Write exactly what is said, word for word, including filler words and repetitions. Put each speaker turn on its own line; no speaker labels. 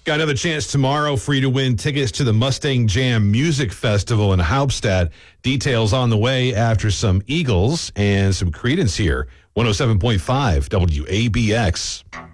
Got another chance tomorrow for you to win tickets to the Mustang Jam Music Festival in Hauptstadt. Details on the way after some Eagles and some Creedence here. one oh seven point five W A B X.